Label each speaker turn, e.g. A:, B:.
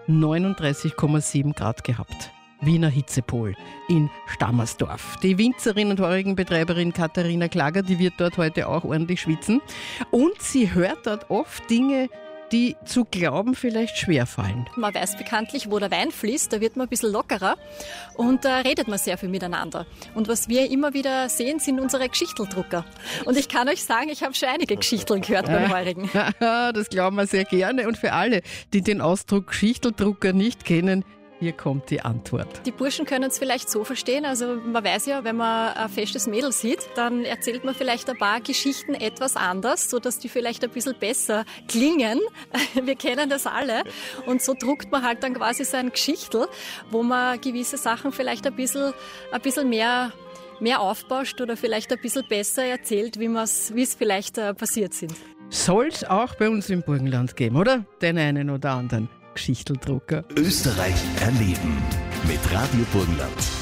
A: 39,7 Grad gehabt. Wiener Hitzepol in Stammersdorf. Die Winzerin und Heurigenbetreiberin Katharina Klager, die wird dort heute auch ordentlich schwitzen. Und sie hört dort oft Dinge, die zu glauben vielleicht schwerfallen.
B: Man weiß bekanntlich, wo der Wein fließt, da wird man ein bisschen lockerer und da redet man sehr viel miteinander. Und was wir immer wieder sehen, sind unsere Geschichteldrucker. Und ich kann euch sagen, ich habe schon einige Geschichteln gehört beim Heurigen.
A: Das glauben wir sehr gerne. Und für alle, die den Ausdruck Geschichteldrucker nicht kennen, hier kommt die Antwort.
B: Die Burschen können es vielleicht so verstehen, also man weiß ja, wenn man ein festes Mädel sieht, dann erzählt man vielleicht ein paar Geschichten etwas anders, sodass die vielleicht ein bisschen besser klingen. Wir kennen das alle. Und so druckt man halt dann quasi sein Geschichtel, wo man gewisse Sachen vielleicht ein bisschen mehr aufbauscht oder vielleicht ein bisschen besser erzählt, wie es vielleicht passiert sind.
A: Soll es auch bei uns im Burgenland geben, oder? Den einen oder anderen Geschichteldrucker.
C: Österreich erleben mit Radio Burgenland.